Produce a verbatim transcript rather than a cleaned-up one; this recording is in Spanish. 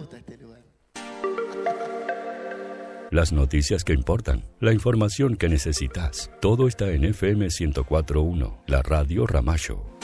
gusta este lugar. Las noticias que importan, la información que necesitas, todo está en F M ciento cuatro punto uno, la radio Ramallo.